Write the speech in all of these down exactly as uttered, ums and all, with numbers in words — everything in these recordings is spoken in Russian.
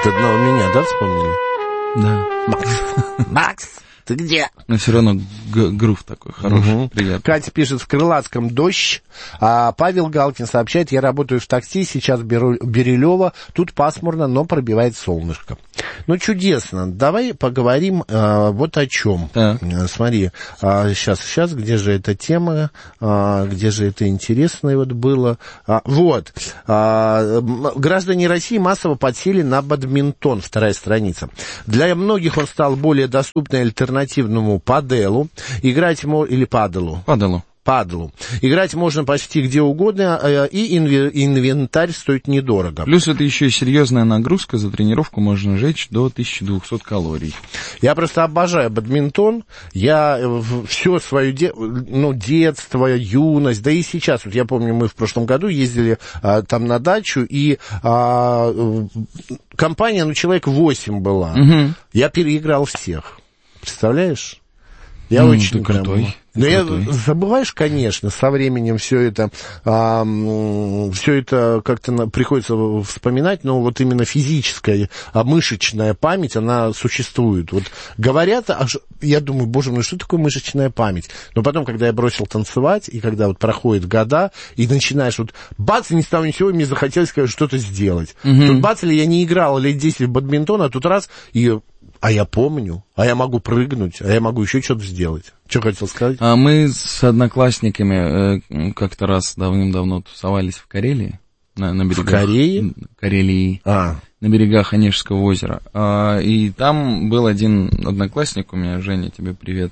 Это одного меня, да, вспомнили? Да. Макс, Макс, ты где? Но все равно г- грув такой хороший, угу. Приятный. Катя пишет, в Крылатском дождь. А Павел Галкин сообщает, я работаю в такси, сейчас беру Берилева, тут пасмурно, но пробивает солнышко. Ну, чудесно. Давай поговорим а, вот о чем. Да. Смотри, а, сейчас, сейчас, где же эта тема, а, где же это интересное вот было. А, вот. А, граждане России массово подсели на бадминтон, вторая страница. Для многих он стал более доступной альтернативному паделу. Играть мо... или паделу. Паделу. Падлу. Играть можно почти где угодно, и инвентарь стоит недорого. Плюс это еще и серьезная нагрузка, за тренировку можно жечь до тысячи двухсот калорий. Я просто обожаю бадминтон. Я все свое де... ну, детство, юность, да и сейчас. Вот я помню, мы в прошлом году ездили а, там на дачу, и а, компания, ну, человек восемь была. Угу. Я переиграл всех. Представляешь? Я mm, очень ты прям... крутой. Но я, забываешь, конечно, со временем все это, а, все это как-то на, приходится вспоминать, но вот именно физическая, а мышечная память, она существует. Вот говорят, аж, я думаю, боже мой, что такое мышечная память? Но потом, когда я бросил танцевать, и когда вот проходят года, и начинаешь вот, бац, ни с того ни с сего, мне захотелось, конечно, что-то сделать. Mm-hmm. Тут бац, или я не играл лет десять в бадминтон, а тут раз, и... А я помню, а я могу прыгнуть, а я могу еще что-то сделать. Что хотел сказать? А мы с одноклассниками э, как-то раз давным-давно тусовались в Карелии. На, на берегах, в Корее? Карелии. А. На берегах Онежского озера. А, и там был один одноклассник у меня, Женя, тебе привет,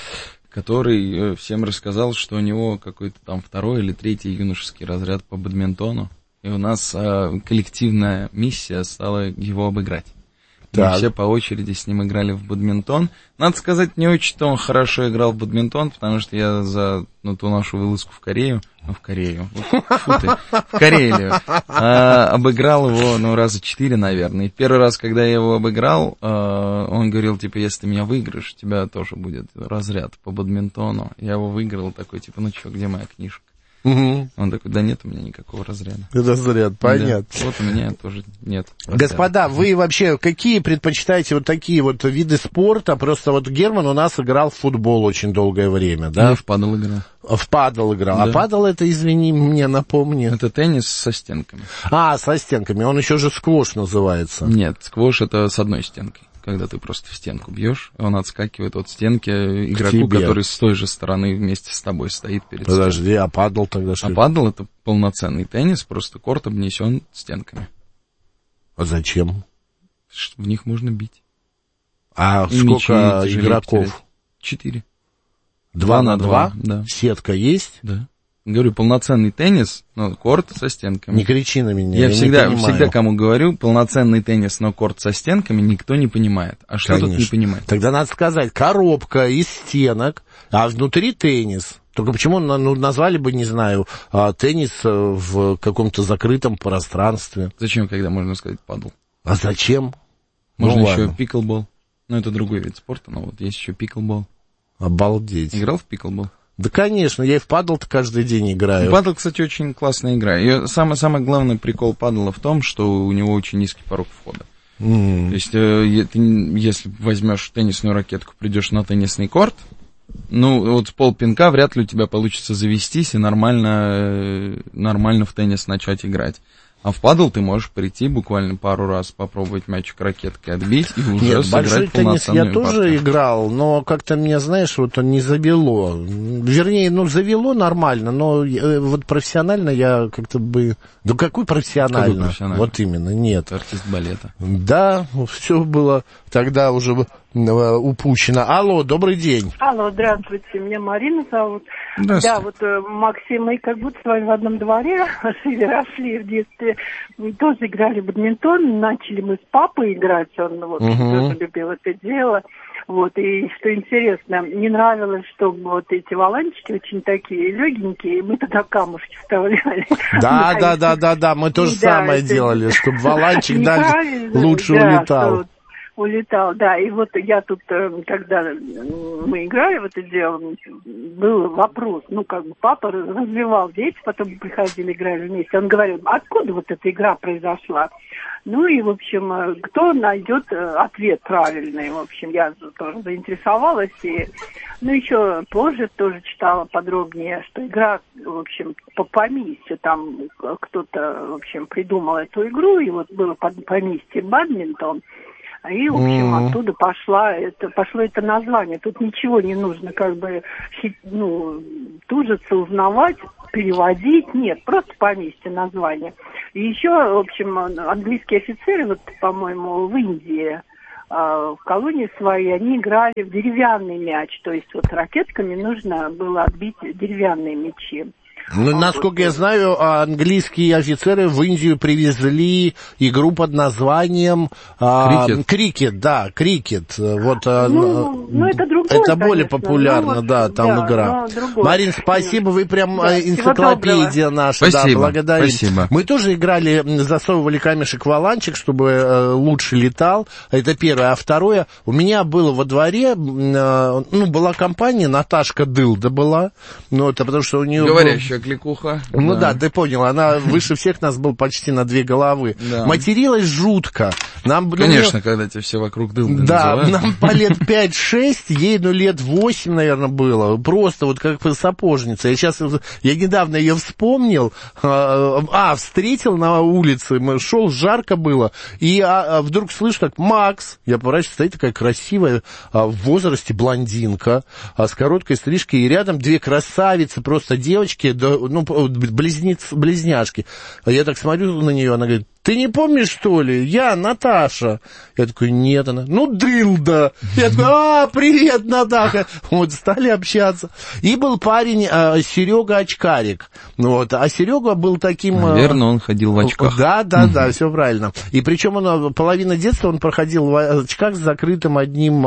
который всем рассказал, что у него какой-то там второй или третий юношеский разряд по бадминтону. И у нас а, коллективная миссия стала его обыграть. Мы все по очереди с ним играли в бадминтон. Надо сказать, не очень-то он хорошо играл в бадминтон, потому что я за ну, ту нашу вылазку в Корею, ну, в Корею, фу ты, в Карелию, а, обыграл его, ну, раза четыре, наверное. И первый раз, когда я его обыграл, а, он говорил, типа, если ты меня выиграешь, у тебя тоже будет разряд по бадминтону. Я его выиграл, такой, типа, ну что, где моя книжка? Угу. Он такой, да нет у меня никакого разряда. Разряд, понятно. Да, вот у меня тоже нет разряда. Господа, вы вообще какие предпочитаете вот такие вот виды спорта? Просто вот Герман у нас играл в футбол очень долгое время, да? Я в падл играл. В падл играл. Да. А падл это, извини, мне напомни. Это теннис со стенками. А, со стенками. Он еще же сквош называется. Нет, сквош это с одной стенкой. Когда ты просто в стенку бьешь, он отскакивает от стенки игроку, который с той же стороны вместе с тобой стоит перед стенкой. Подожди, а падл тогда что? А падл это полноценный теннис, просто корт обнесен стенками. А зачем? В них можно бить. А и сколько игроков? Потерять. Четыре. Два на два? Да. Сетка есть? Да. Говорю, полноценный теннис, но корт со стенками. Не кричи на меня, я, я всегда, не понимаю. всегда кому говорю, полноценный теннис, но корт со стенками никто не понимает. А что Конечно. Тут не понимать? Тогда надо сказать, коробка из стенок, а внутри теннис. Только почему ну, назвали бы, не знаю, теннис в каком-то закрытом пространстве? Зачем, когда можно сказать падл? А зачем? Можно ну, еще ладно. пиклбол. Ну, это другой вид спорта, но вот есть еще пиклбол. Обалдеть. Играл в пиклбол? Да, конечно, я и в падл-то каждый день играю. Падл, кстати, очень классная игра. И самый, самый главный прикол падла в том, что у него очень низкий порог входа. Mm. То есть, э, ты, если возьмешь теннисную ракетку, придешь на теннисный корт, ну, вот с полпинка вряд ли у тебя получится завестись и нормально, нормально в теннис начать играть. А в падл ты можешь прийти буквально пару раз, попробовать мячик ракеткой отбить и уже Нет, сыграть большой теннис я тоже партию. играл, но как-то меня, знаешь, вот не завело. Вернее, ну, завело нормально, но вот профессионально я как-то бы... Да какой профессионально? Какой профессионально? Вот именно, нет. Артист балета. Да, все было тогда уже упущено. Алло, добрый день. Алло, здравствуйте, меня Марина зовут. Да, вот э, Максим, мы как будто с вами в одном дворе жили, росли в детстве. Мы тоже играли в бадминтон, начали мы с папой играть, он вот угу. тоже любил это дело. Вот, и что интересно, мне нравилось, что вот эти валанчики очень такие легенькие, и мы туда камушки вставляли. Да, да, да, да, да, мы то же самое делали, чтобы валанчик дальше лучше улетал. улетал, да. И вот я тут, когда мы играли в это дело, был вопрос, ну, как бы папа развивал дети, потом приходили, играли вместе. Он говорил, откуда вот эта игра произошла? Ну и, в общем, кто найдет ответ правильный, в общем, я тоже заинтересовалась. И, ну, еще позже тоже читала подробнее, что игра, в общем, по поместью, там кто-то, в общем, придумал эту игру, и вот было поместье бадминтон. И, в общем, mm-hmm. оттуда пошла это, пошло это название. Тут ничего не нужно как бы ну, тужиться, узнавать, переводить. Нет, просто поместье название. И еще, в общем, английские офицеры, вот, по-моему, в Индии, в колонии своей, они играли в деревянный мяч. То есть вот ракетками нужно было отбить деревянные мячи. Ну, а насколько вот, я знаю, английские офицеры в Индию привезли игру под названием крикет. А, крикет, да, крикет. Вот, ну, ну, это другое, это более конечно. популярно, ну, да, там да, игра. Марин, спасибо, вы прям да, энциклопедия наша. Спасибо, да, благодарим. Спасибо. Мы тоже играли, засовывали камешек в валанчик, чтобы лучше летал. Это первое. А второе, у меня было во дворе, ну, была компания, Наташка Дылда была, ну, это потому что у нее... Говорящая кликуха. Ну да. да, ты понял, она выше всех нас был почти на две головы. Да. Материлась жутко. Нам, Конечно, ну, когда тебя все вокруг дылды да, называют. нам по лет пять-шесть, ей ну лет восемь, наверное, было. Просто вот как сапожница. Я сейчас, я недавно ее вспомнил, а, встретил на улице, шел, жарко было, и а, вдруг слышу так, Макс, я поворачиваюсь, стоит такая красивая, а, в возрасте блондинка, а, с короткой стрижкой, и рядом две красавицы, просто девочки, ну, близнец, близняшки. А я так смотрю на нее, она говорит, ты не помнишь, что ли? Я Наташа. Я такой, нет, она, ну, дылда. Я такой, а, привет, Натаха. Вот, стали общаться. И был парень, а, Серега Очкарик. Вот, а Серега был таким... Наверное, он ходил в очках. Да, да, угу. да, все правильно. И причем он, половина детства он проходил в очках с закрытым одним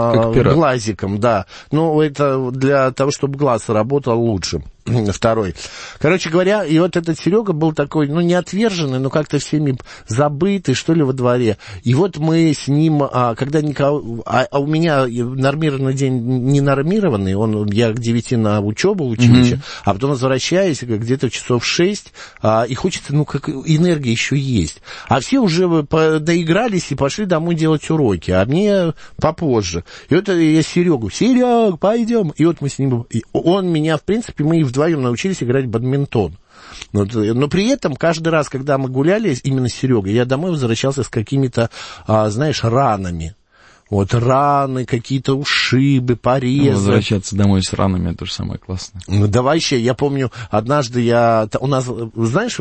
глазиком, да. Ну, это для того, чтобы глаз работал лучше. Второй. Короче говоря, и вот этот Серега был такой, ну, не отверженный, но как-то всеми забытый, что ли, во дворе. И вот мы с ним, а, когда никого... А, а у меня нормированный день не нормированный, он, я к девяти на учебу, училище, mm-hmm. а потом возвращаюсь где-то часов шесть, а, и хочется, ну, как энергия еще есть. А все уже доигрались и пошли домой делать уроки, а мне попозже. И вот я Серегу, Серег, пойдем. И вот мы с ним... Он меня, в принципе, мы и вдвоем научились играть в бадминтон. Но, но при этом каждый раз, когда мы гуляли именно с Серегой, я домой возвращался с какими-то, а, знаешь, ранами. Вот раны, какие-то ушибы, порезы. Возвращаться домой с ранами, это же самое классное. Ну, да вообще, я помню, однажды я... У нас, знаешь,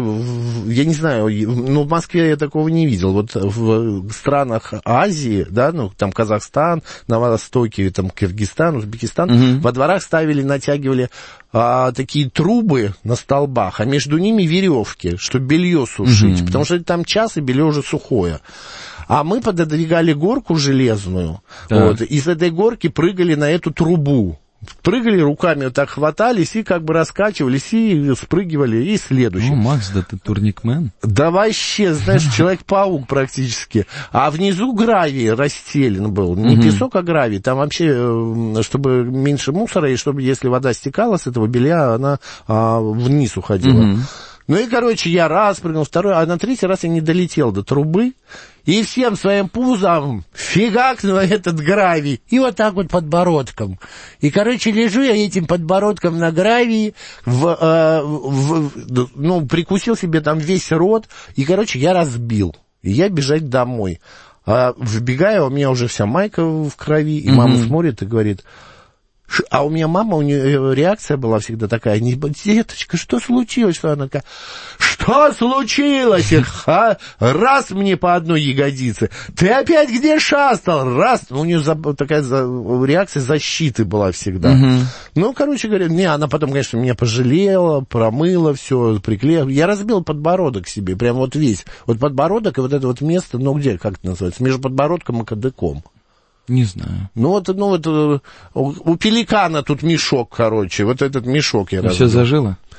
я не знаю, ну, в Москве я такого не видел. Вот в странах Азии, да, ну, там Казахстан, на Востоке, там Киргизстан, Узбекистан, угу. во дворах ставили, натягивали а, такие трубы на столбах, а между ними веревки, чтобы белье сушить, угу. потому что там час, и белье уже сухое. А мы пододвигали горку железную, вот, и с этой горки прыгали на эту трубу. Прыгали руками, вот так хватались и как бы раскачивались, и спрыгивали, и следующий. Ну, Макс, да ты турникмен. Да вообще, знаешь, Человек-паук практически. А внизу гравий расстелен был. Не угу. песок, а гравий. Там вообще, чтобы меньше мусора, и чтобы, если вода стекала с этого белья, она а, вниз уходила. Угу. Ну и, короче, я раз прыгнул, второй, а на третий раз я не долетел до трубы, и всем своим пузом фигак на этот гравий, и вот так вот подбородком. И, короче, лежу я этим подбородком на гравии, в, э, в, ну, прикусил себе там весь рот, и, короче, я разбил. И я бежать домой. А вбегаю, у меня уже вся майка в крови, и mm-hmm. мама смотрит и говорит... А у меня мама, у нее реакция была всегда такая, не, деточка, что случилось? Что она такая, что случилось? Ха? Раз мне по одной ягодице, ты опять где шастал? Раз, у нее за, такая за, реакция защиты была всегда. Угу. Ну, короче говоря, не, она потом, конечно, меня пожалела, промыла все, приклеила. Я разбил подбородок себе, прям вот весь. Вот подбородок и вот это вот место, ну где, как это называется, между подбородком и кадыком. Не знаю. Ну вот, ну вот у, у пеликана тут мешок, короче, вот этот мешок я разбил. Все зажило?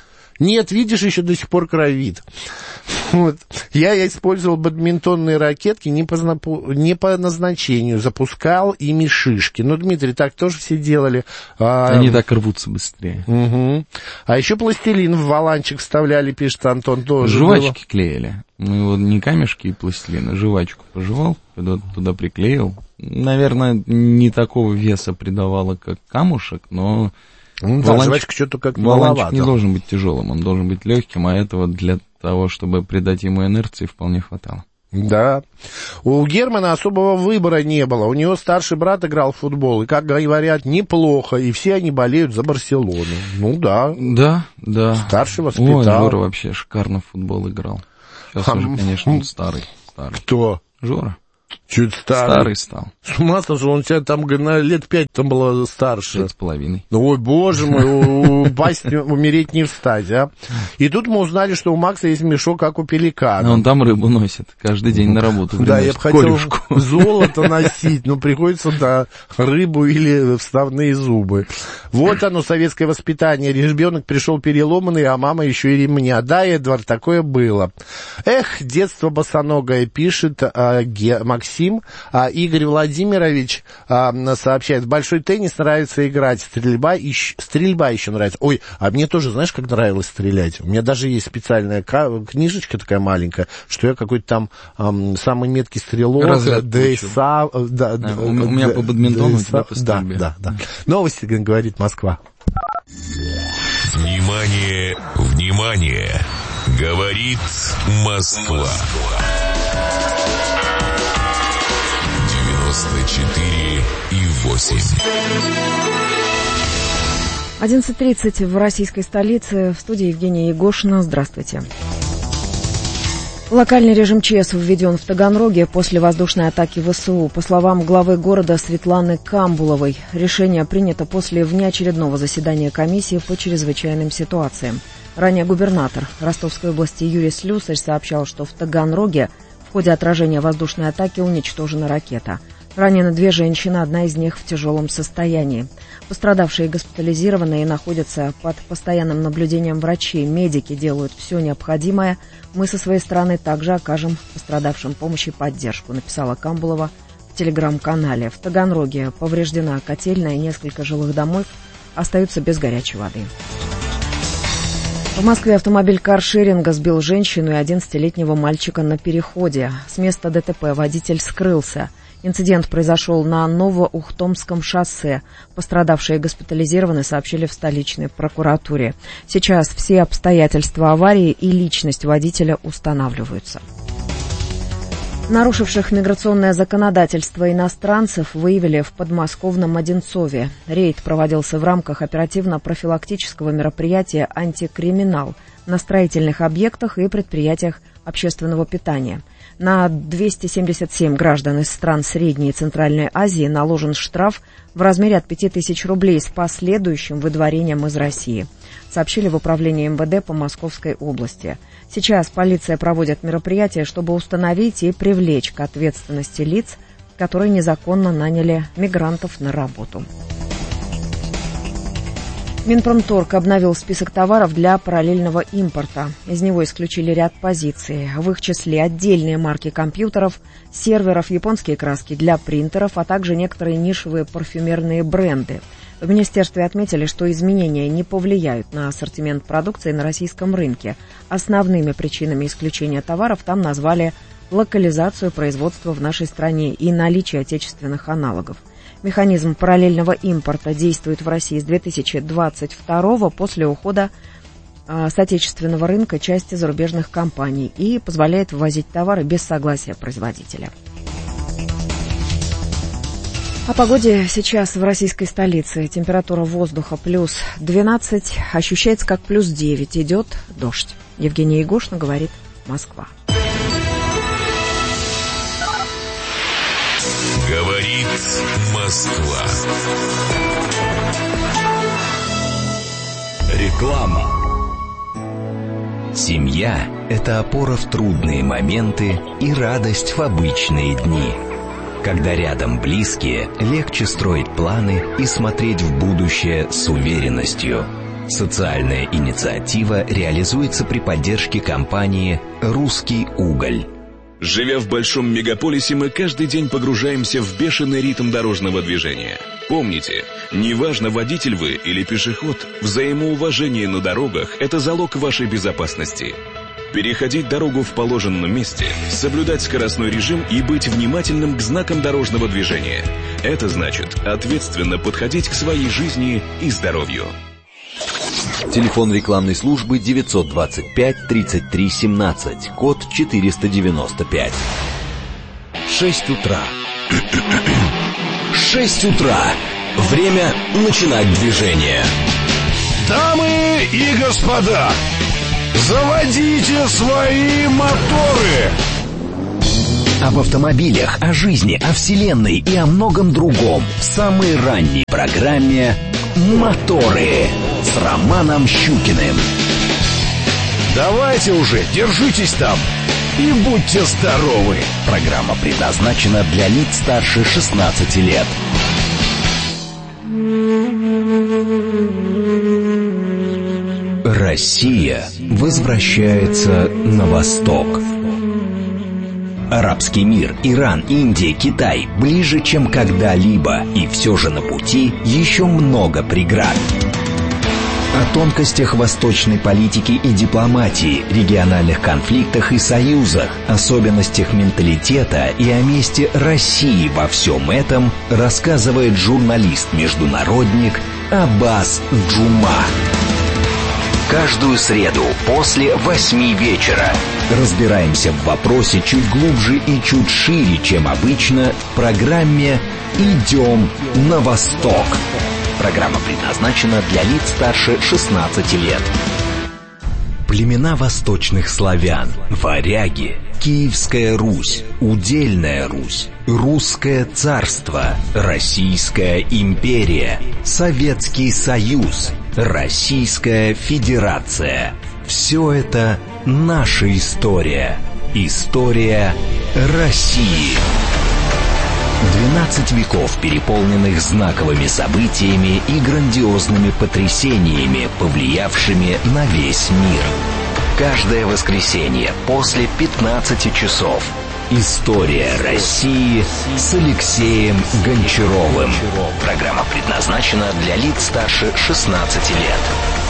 Нет, видишь, еще до сих пор кровит. Вот. Я использовал бадминтонные ракетки не по, не по назначению, запускал ими шишки. Ну, Дмитрий, так тоже все делали. Они а... так рвутся быстрее. Угу. А еще пластилин в валанчик вставляли, пишет Антон, тоже. Жвачки было. Клеили. Мы вот не камешки и пластилин, а жвачку пожевал, когда туда приклеил. Наверное, не такого веса придавало, как камушек, но... Ну, да, жвачка что-то как-то маловато. Валанчик не должен быть тяжелым, он должен быть легким, а этого для того, чтобы придать ему инерции, вполне хватало. Да. У Германа особого выбора не было. У него старший брат играл в футбол, и, как говорят, неплохо, и все они болеют за Барселону. Ну да. Да, да. Старший воспитал. Ой, Жора вообще шикарно в футбол играл. Сейчас а, уже, конечно, он старый, старый. Кто? Жора. Чуть старый. Старый стал. С ума сошел, он у тебя там на лет пять там было старше. Пять с половиной. Ой, боже мой, упасть, умереть не встать, а. И тут мы узнали, что у Макса есть мешок, как у пеликана. Он там рыбу носит, каждый день на работу приносит. Да, я бы хотел золото носить, но приходится, да, рыбу или вставные зубы. Вот оно, советское воспитание. Ребенок пришел переломанный, а мама еще и ремня. Да, Эдвард, такое было. Эх, детство босоногое, пишет а, Ге, Максим. А, Игорь Владимирович а, сообщает, в большой теннис нравится играть, стрельба, и, стрельба еще нравится. Ой, а мне тоже, знаешь, как нравилось стрелять? У меня даже есть специальная книжечка такая маленькая, что я какой-то там а, самый меткий стрелок. Дейса, да, да, у, у меня по бадминтону, у тебя по стрельбе. Да, да, да. Новости, говорит Москва. Внимание, внимание, говорит Москва. девяносто четыре и восемь. одиннадцать тридцать в российской столице. В студии Евгения Егошина. Здравствуйте. Локальный режим ЧС введен в Таганроге после воздушной атаки ВСУ. По словам главы города Светланы Камбуловой, решение принято после внеочередного заседания комиссии по чрезвычайным ситуациям. Ранее губернатор Ростовской области Юрий Слюсарь сообщал, что в Таганроге в ходе отражения воздушной атаки уничтожена ракета. Ранены две женщины, одна из них в тяжелом состоянии. Пострадавшие госпитализированы и находятся под постоянным наблюдением врачей. Медики делают все необходимое. Мы со своей стороны также окажем пострадавшим помощь и поддержку, написала Камбулова в телеграм-канале. В Таганроге повреждена котельная, и несколько жилых домов остаются без горячей воды. В Москве автомобиль каршеринга сбил женщину и одиннадцатилетнего мальчика на переходе. С места ДТП водитель скрылся. Инцидент произошел на Новоухтомском шоссе. Пострадавшие госпитализированы, сообщили в столичной прокуратуре. Сейчас все обстоятельства аварии и личность водителя устанавливаются. Нарушивших миграционное законодательство иностранцев выявили в подмосковном Одинцове. Рейд проводился в рамках оперативно-профилактического мероприятия «Антикриминал» на строительных объектах и предприятиях общественного питания. На двести семьдесят семь граждан из стран Средней и Центральной Азии наложен штраф в размере от пяти тысяч рублей с последующим выдворением из России, сообщили в управлении МВД по Московской области. Сейчас полиция проводит мероприятия, чтобы установить и привлечь к ответственности лиц, которые незаконно наняли мигрантов на работу. Минпромторг обновил список товаров для параллельного импорта. Из него исключили ряд позиций. В их числе отдельные марки компьютеров, серверов, японские краски для принтеров, а также некоторые нишевые парфюмерные бренды. В министерстве отметили, что изменения не повлияют на ассортимент продукции на российском рынке. Основными причинами исключения товаров там назвали локализацию производства в нашей стране и наличие отечественных аналогов. Механизм параллельного импорта действует в России с две тысячи двадцать второго после ухода а, с отечественного рынка части зарубежных компаний и позволяет ввозить товары без согласия производителя. О погоде сейчас в российской столице. Температура воздуха плюс двенадцать, ощущается как плюс девять, идет дождь. Евгения Егошина, говорит Москва. Говорит Москва. Реклама. Семья – это опора в трудные моменты и радость в обычные дни. Когда рядом близкие, легче строить планы и смотреть в будущее с уверенностью. Социальная инициатива реализуется при поддержке компании «Русский уголь». Живя в большом мегаполисе, мы каждый день погружаемся в бешеный ритм дорожного движения. Помните, неважно, водитель вы или пешеход, взаимоуважение на дорогах – это залог вашей безопасности. Переходить дорогу в положенном месте, соблюдать скоростной режим и быть внимательным к знакам дорожного движения. Это значит ответственно подходить к своей жизни и здоровью. Телефон рекламной службы девятьсот двадцать пять тридцать три семнадцать, код четыреста девяносто пять. Шесть утра. Шесть утра. Время начинать движение. Дамы и господа, заводите свои моторы! Об автомобилях, о жизни, о вселенной и о многом другом в самой ранней программе «Моторы» с Романом Щукиным. Давайте уже, держитесь там и будьте здоровы. Программа предназначена для лиц старше шестнадцати лет. Россия возвращается на восток. Арабский мир, Иран, Индия, Китай ближе, чем когда-либо, и все же на пути еще много преград. О тонкостях восточной политики и дипломатии, региональных конфликтах и союзах, особенностях менталитета и о месте России во всем этом рассказывает журналист-международник Аббас Джума. Каждую среду после восьми вечера разбираемся в вопросе чуть глубже и чуть шире, чем обычно, в программе «Идем на восток». Программа предназначена для лиц старше шестнадцати лет. Племена восточных славян, варяги, Киевская Русь, Удельная Русь, Русское царство, Российская империя, Советский Союз, Российская Федерация. Все это наша история. История России. двенадцать веков, переполненных знаковыми событиями и грандиозными потрясениями, повлиявшими на весь мир. Каждое воскресенье после пятнадцати часов. История России с Алексеем Гончаровым. Программа предназначена для лиц старше шестнадцати лет.